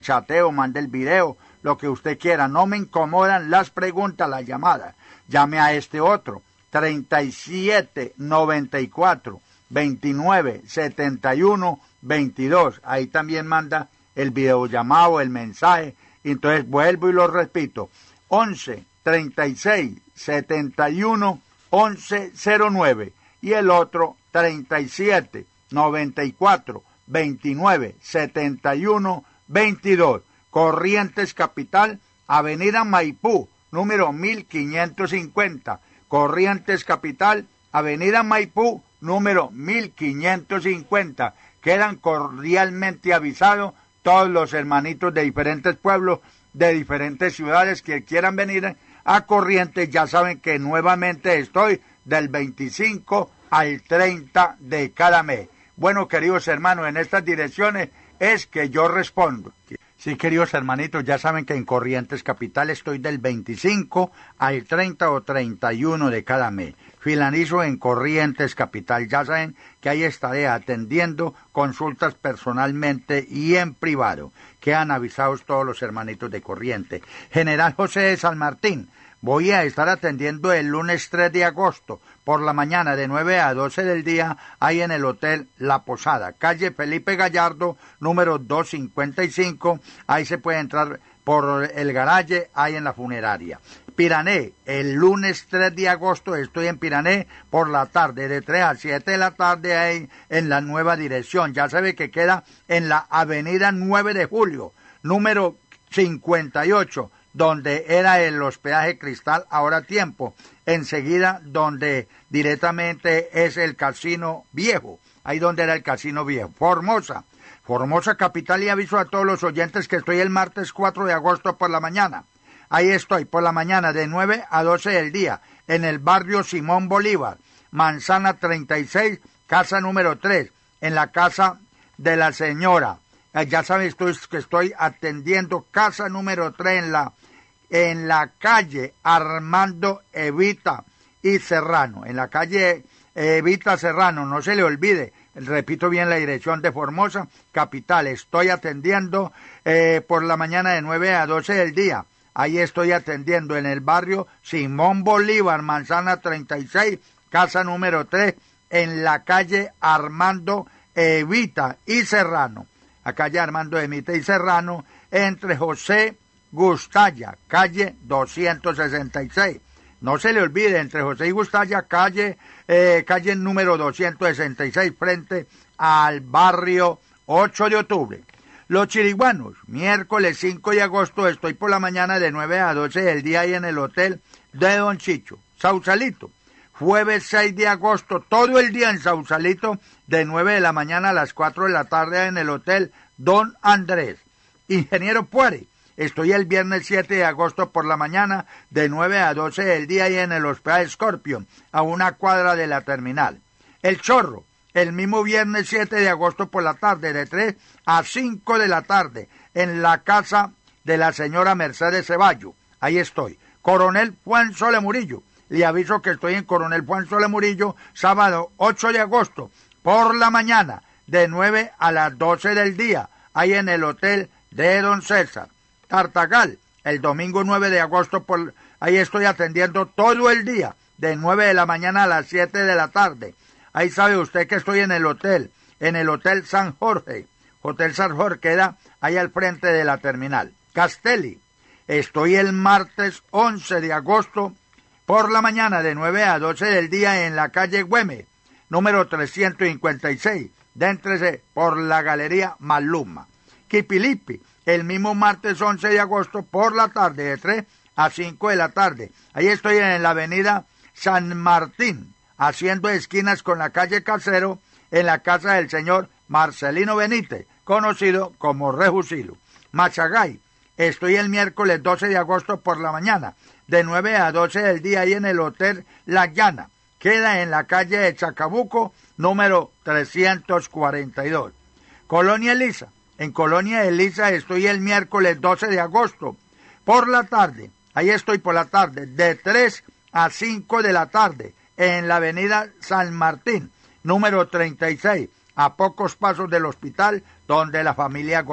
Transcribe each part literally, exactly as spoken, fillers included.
chateo, mande el video, lo que usted quiera. No me incomodan las preguntas, las llamadas. Llame a este otro, treinta y siete, noventa y cuatro, veintinueve, setenta y uno, veintidós. Ahí también manda el videollamado, el mensaje. Entonces vuelvo y lo repito. once, treinta y seis, setenta y uno, once cero nueve. Y el otro, treinta y siete, noventa y cuatro, veintinueve, setenta y uno, veintidós. Corrientes Capital, Avenida Maipú, número mil quinientos cincuenta. Corrientes Capital, Avenida Maipú, número mil quinientos cincuenta. Quedan cordialmente avisados todos los hermanitos de diferentes pueblos, de diferentes ciudades que quieran venir a Corrientes. Ya saben que nuevamente estoy del veinticinco al treinta de cada mes. Bueno, queridos hermanos, en estas direcciones es que yo respondo. Sí, queridos hermanitos, ya saben que en Corrientes Capital estoy del veinticinco al treinta o treinta y uno de cada mes. Finalizo en Corrientes Capital. Ya saben que ahí estaré atendiendo consultas personalmente y en privado. Quedan avisados todos los hermanitos de Corrientes. General José de San Martín. Voy a estar atendiendo el lunes tres de agosto por la mañana de nueve a doce del día ahí en el Hotel La Posada, calle Felipe Gallardo, número doscientos cincuenta y cinco. Ahí se puede entrar por el garaje, ahí en la funeraria. Pirané, el lunes tres de agosto estoy en Pirané por la tarde, de tres a siete de la tarde ahí en la nueva dirección. Ya sabe que queda en la avenida nueve de julio, número cincuenta y ocho. Donde era el hospedaje Cristal ahora tiempo, enseguida donde directamente es el Casino Viejo, ahí donde era el Casino Viejo. Formosa, Formosa Capital, y aviso a todos los oyentes que estoy el martes cuatro de agosto por la mañana. Ahí estoy por la mañana de nueve a doce del día, en el barrio Simón Bolívar, Manzana treinta y seis, casa número tres, en la casa de la señora. Ya saben estoy, que estoy atendiendo casa número tres en la, en la calle Armando Evita y Serrano. En la calle Evita Serrano, no se le olvide, repito bien la dirección de Formosa Capital. Estoy atendiendo eh, por la mañana de nueve a doce del día. Ahí estoy atendiendo en el barrio Simón Bolívar, Manzana treinta y seis, casa número tres, en la calle Armando Evita y Serrano. A calle Armando Emita y Serrano, entre José Gustalla, calle doscientos sesenta y seis. No se le olvide, entre José y Gustalla, calle, eh, calle número doscientos sesenta y seis, frente al barrio ocho de octubre. Los Chiriguanos, miércoles cinco de agosto, estoy por la mañana de nueve a doce del día ahí en el hotel de Don Chicho. Sausalito, jueves seis de agosto, todo el día en Sausalito, de nueve de la mañana a las cuatro de la tarde en el Hotel Don Andrés. Ingeniero Puare, estoy el viernes siete de agosto por la mañana, de nueve a doce del día y en el hospedaje Scorpion, a una cuadra de la terminal. El Chorro, el mismo viernes siete de agosto por la tarde, de tres a cinco de la tarde, en la casa de la señora Mercedes Ceballo. Ahí estoy. Coronel Juan Sole Murillo, le aviso que estoy en Coronel Juan Sole Murillo, sábado ocho de agosto, por la mañana, de nueve a las doce del día, ahí en el hotel de Don César. Tartagal, el domingo nueve de agosto, por, ahí estoy atendiendo todo el día, de nueve de la mañana a las siete de la tarde. Ahí sabe usted que estoy en el hotel, en el Hotel San Jorge. Hotel San Jorge queda ahí al frente de la terminal. Castelli, estoy el martes once de agosto, por la mañana, de nueve a doce del día, en la calle Güemes, número trescientos cincuenta y seis, déntrese por la Galería Maluma. Quipilipi, el mismo martes once de agosto, por la tarde, de tres a cinco de la tarde. Ahí estoy en la avenida San Martín, haciendo esquinas con la calle Casero, en la casa del señor Marcelino Benítez, conocido como Rejusilo. Machagay, estoy el miércoles doce de agosto por la mañana, de nueve a doce del día, ahí en el Hotel La Llana. Queda en la calle de Chacabuco, número trescientos cuarenta y dos. Colonia Elisa. En Colonia Elisa estoy el miércoles doce de agosto, por la tarde. Ahí estoy por la tarde, de tres a cinco de la tarde, en la avenida San Martín, número treinta y seis, a pocos pasos del hospital donde la familia Gómez.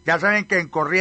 Ya saben que en Corrientes